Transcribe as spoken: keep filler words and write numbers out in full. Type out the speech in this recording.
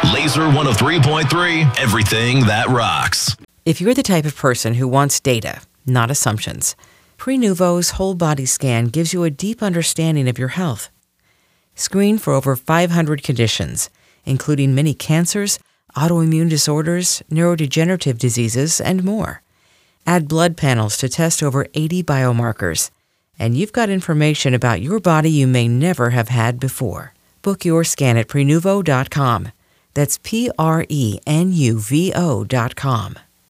Laser one oh three point three, everything that rocks. If you're the type of person who wants data, not assumptions, Prenuvo's whole body scan gives you a deep understanding of your health. Screen for over five hundred conditions, including many cancers, autoimmune disorders, neurodegenerative diseases, and more. Add blood panels to test over eighty biomarkers, and you've got information about your body you may never have had before. Book your scan at Prenuvo dot com. That's P R E N U V O dot com.